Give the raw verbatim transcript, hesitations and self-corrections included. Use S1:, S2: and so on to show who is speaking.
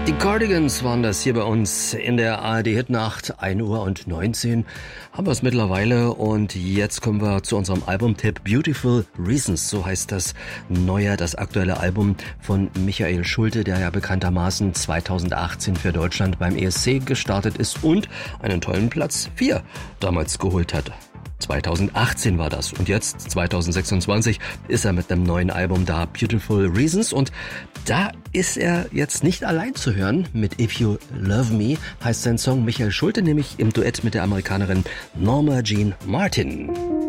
S1: Die Cardigans waren das hier bei uns in der A R D-Hitnacht, ein Uhr und neunzehn haben wir es mittlerweile und jetzt kommen wir zu unserem Albumtipp Beautiful Reasons, so heißt das neue, das aktuelle Album von Michael Schulte, der ja bekanntermaßen zweitausendachtzehn für Deutschland beim E S C gestartet ist und einen tollen Platz vier damals geholt hat. zweitausendachtzehn war das und jetzt zweitausendsechsundzwanzig ist er mit einem neuen Album da, Beautiful Reasons, und da ist er jetzt nicht allein zu hören. Mit If You Love Me heißt sein Song, Michael Schulte nämlich im Duett mit der Amerikanerin Norma Jean Martin.